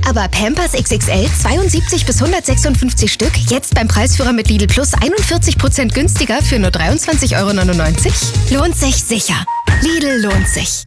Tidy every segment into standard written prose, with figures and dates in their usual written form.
Aber Pampers XXL 72 bis 156 Stück, jetzt beim Preisführer mit Lidl Plus 41% günstiger für nur 23,99 €? Lohnt sich sicher. Lidl lohnt sich.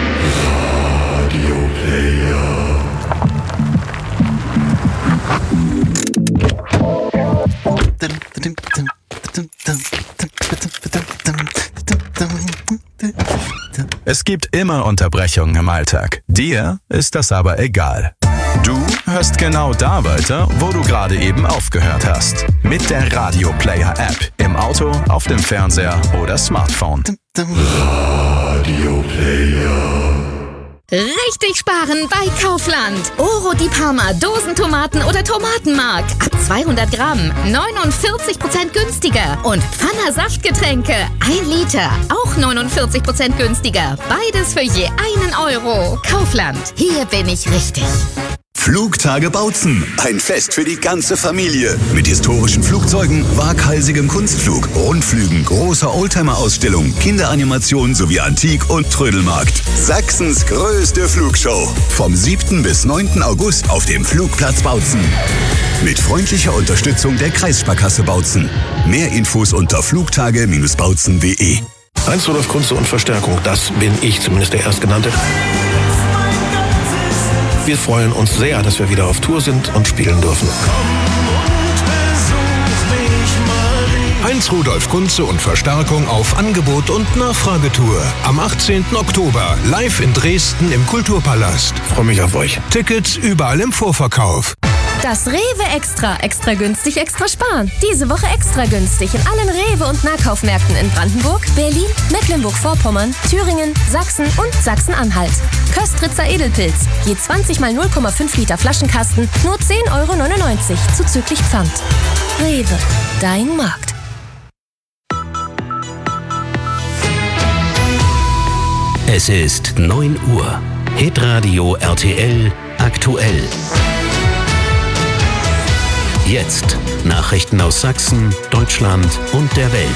Es gibt immer Unterbrechungen im Alltag. Dir ist das aber egal. Du hörst genau da weiter, wo du gerade eben aufgehört hast. Mit der Radio Player App. Im Auto, auf dem Fernseher oder Smartphone. Radio Player. Richtig sparen bei Kaufland. Oro di Parma, Dosentomaten oder Tomatenmark. Ab 200 Gramm 49% günstiger. Und Pfanner Saftgetränke 1 Liter, auch 49% günstiger. Beides für je €1. Kaufland, hier bin ich richtig. Flugtage Bautzen. Ein Fest für die ganze Familie. Mit historischen Flugzeugen, waghalsigem Kunstflug, Rundflügen, großer Oldtimer-Ausstellung, Kinderanimation sowie Antik- und Trödelmarkt. Sachsens größte Flugshow. Vom 7. bis 9. August auf dem Flugplatz Bautzen. Mit freundlicher Unterstützung der Kreissparkasse Bautzen. Mehr Infos unter flugtage-bautzen.de. Heinz Rudolf Kunze und Verstärkung, das bin ich, zumindest der Erstgenannte. Wir freuen uns sehr, dass wir wieder auf Tour sind und spielen dürfen. Heinz Rudolf Kunze und Verstärkung auf Angebot und Nachfragetour. Am 18. Oktober live in Dresden im Kulturpalast. Freue mich auf euch. Tickets überall im Vorverkauf. Das Rewe Extra. Extra günstig, extra sparen. Diese Woche extra günstig in allen Rewe- und Nahkaufmärkten in Brandenburg, Berlin, Mecklenburg-Vorpommern, Thüringen, Sachsen und Sachsen-Anhalt. Köstritzer Edelpilz. Je 20 mal 0,5 Liter Flaschenkasten, nur 10,99 € zuzüglich Pfand. Rewe. Dein Markt. Es ist 9 Uhr. Hitradio RTL aktuell. Jetzt Nachrichten aus Sachsen, Deutschland und der Welt.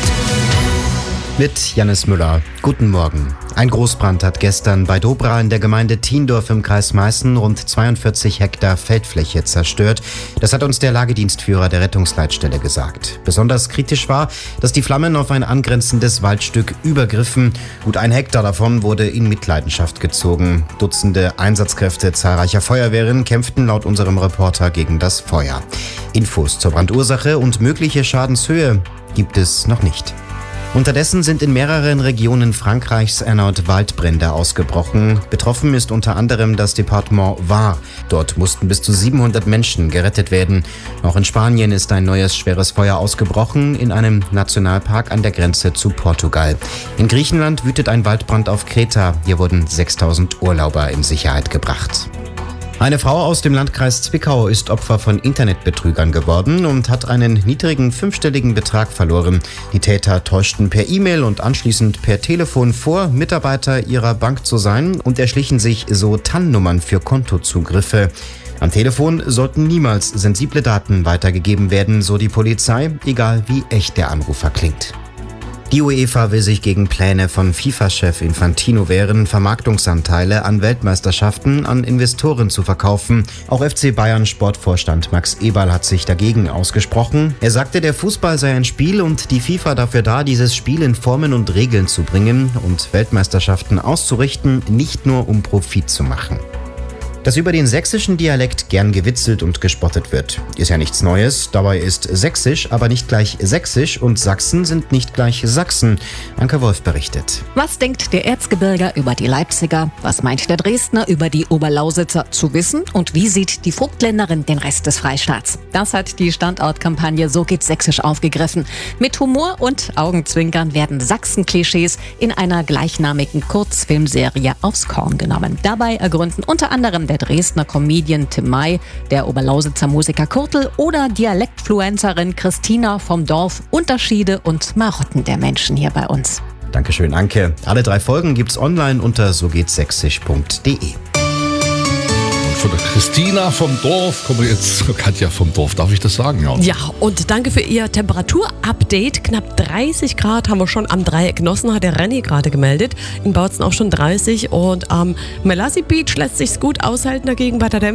Mit Jannis Müller. Guten Morgen. Ein Großbrand hat gestern bei Dobra in der Gemeinde Thiendorf im Kreis Meißen rund 42 Hektar Feldfläche zerstört. Das hat uns der Lagedienstführer der Rettungsleitstelle gesagt. Besonders kritisch war, dass die Flammen auf ein angrenzendes Waldstück übergriffen. Gut 1 Hektar davon wurde in Mitleidenschaft gezogen. Dutzende Einsatzkräfte zahlreicher Feuerwehren kämpften laut unserem Reporter gegen das Feuer. Infos zur Brandursache und mögliche Schadenshöhe gibt es noch nicht. Unterdessen sind in mehreren Regionen Frankreichs erneut Waldbrände ausgebrochen. Betroffen ist unter anderem das Departement Var. Dort mussten bis zu 700 Menschen gerettet werden. Auch in Spanien ist ein neues schweres Feuer ausgebrochen in einem Nationalpark an der Grenze zu Portugal. In Griechenland wütet ein Waldbrand auf Kreta. Hier wurden 6000 Urlauber in Sicherheit gebracht. Eine Frau aus dem Landkreis Zwickau ist Opfer von Internetbetrügern geworden und hat einen niedrigen 5-stelligen Betrag verloren. Die Täter täuschten per E-Mail und anschließend per Telefon vor, Mitarbeiter ihrer Bank zu sein und erschlichen sich so TAN-Nummern für Kontozugriffe. Am Telefon sollten niemals sensible Daten weitergegeben werden, so die Polizei, egal wie echt der Anrufer klingt. Die UEFA will sich gegen Pläne von FIFA-Chef Infantino wehren, Vermarktungsanteile an Weltmeisterschaften an Investoren zu verkaufen. Auch FC Bayern Sportvorstand Max Eberl hat sich dagegen ausgesprochen. Er sagte, der Fußball sei ein Spiel und die FIFA dafür da, dieses Spiel in Formen und Regeln zu bringen und Weltmeisterschaften auszurichten, nicht nur um Profit zu machen. Dass über den sächsischen Dialekt gern gewitzelt und gespottet wird, ist ja nichts Neues. Dabei ist Sächsisch aber nicht gleich Sächsisch und Sachsen sind nicht gleich Sachsen. Anke Wolf berichtet. Was denkt der Erzgebirger über die Leipziger? Was meint der Dresdner über die Oberlausitzer zu wissen? Und wie sieht die Vogtländerin den Rest des Freistaats? Das hat die Standortkampagne So geht's Sächsisch aufgegriffen. Mit Humor und Augenzwinkern werden Sachsen-Klischees in einer gleichnamigen Kurzfilmserie aufs Korn genommen. Dabei ergründen unter anderem der Dresdner Comedian Tim May, der Oberlausitzer Musiker Kurtel oder Dialektfluencerin Christina vom Dorf Unterschiede und Marotten der Menschen hier bei uns. Dankeschön, Anke. Alle 3 Folgen gibt's online unter sogehtsächsisch.de. Von der Christina vom Dorf kommen wir jetzt zur Katja vom Dorf. Darf ich das sagen? Ja, und danke für Ihr Temperaturupdate. Knapp 30 Grad haben wir schon am Dreieck Nossen, hat der Renny gerade gemeldet. In Bautzen auch schon 30 und am Melassi Beach lässt sich's gut aushalten dagegen bei der